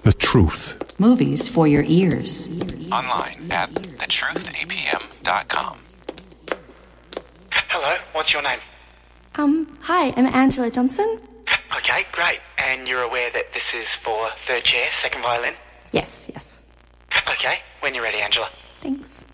The truth. Movies for your ears. Online at thetruthapm.com. Hello, what's your name? Hi, I'm Angela Johnson. Okay, great. And you're aware that this is for third chair, second violin? Yes. Okay, when you're ready, Angela. Thanks.